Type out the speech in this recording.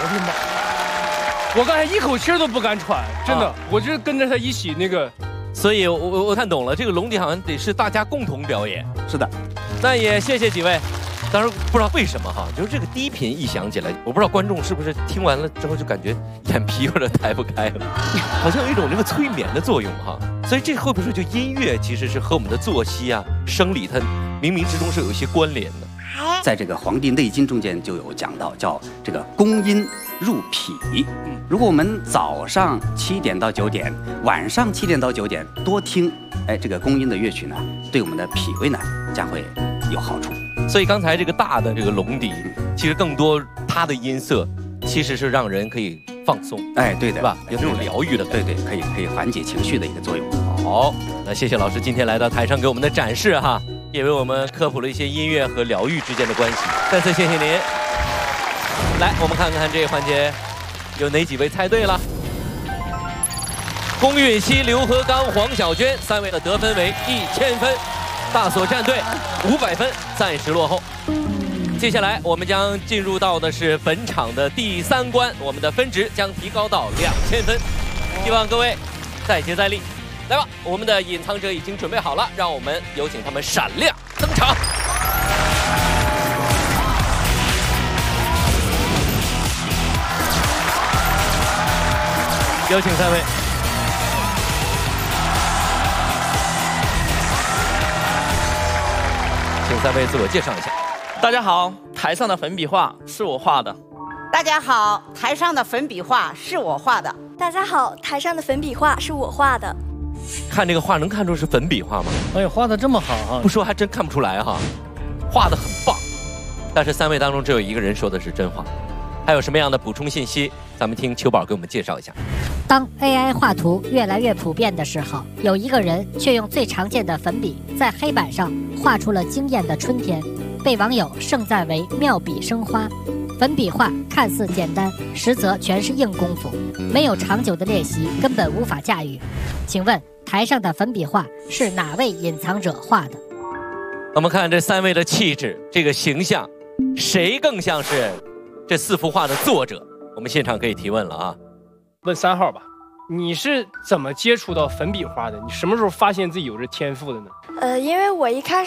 我的妈！我刚才一口气都不敢喘，真的，我就是跟着他一起那个。 所以我看懂了，这个龙笛好像得是大家共同表演。 是的， 那也谢谢几位。当然不知道为什么哈，就是这个低频一响起来，我不知道观众是不是听完了之后就感觉眼皮有点抬不开了，好像有一种这个催眠的作用哈。所以这会不会就音乐其实是和我们的作息啊、生理它冥冥之中是有一些关联的？ 在这个《黄帝内经》中间就有讲到，叫这个宫音入脾。如果我们早上7点到9点，晚上7点到9点多听，这个宫音的乐曲呢，对我们的脾胃呢将会有好处。 所以刚才这个大的这个龙笛，其实更多它的音色其实是让人可以放松， 对的， 是吧？有这种疗愈的感觉， 对，可以缓解情绪的一个作用。 好，那谢谢老师今天来到台上给我们的展示哈，也为我们科普了一些音乐和疗愈之间的关系。再次谢谢您。来，我们看看这个环节有哪几位猜对了。龚允熙、刘和刚、黄小娟3位的得分为1000分，大所战队500分，暂时落后。接下来我们将进入到的是本场的第3关，我们的分值将提高到2000分，希望各位再接再厉。来吧，我们的隐藏者已经准备好了，让我们有请他们闪亮登场。有请3位。请3位自我介绍一下。 大家好，台上的粉笔画是我画的。 大家好，台上的粉笔画是我画的。 大家好，台上的粉笔画是我画的。 看这个画能看出是粉笔画吗？ 哎呀，画的这么好哈！ 不说还真看不出来哈，画的很棒。但是3位当中只有1个人说的是真话。还有什么样的补充信息？咱们听秋宝给我们介绍一下。 当 AI 画图越来越普遍的时候，有一个人却用最常见的粉笔在黑板上画出了惊艳的春天，被网友盛赞为妙笔生花。粉笔画看似简单，实则全是硬功夫，没有长久的练习根本无法驾驭。请问台上的粉笔画是哪位隐藏者画的？ 我们看这3位的气质，这个形象，谁更像是这4幅画的作者？我们现场可以提问了啊。 问3号吧，你是怎么接触到粉笔画的？你什么时候发现自己有这天赋的呢？ 因为我一开始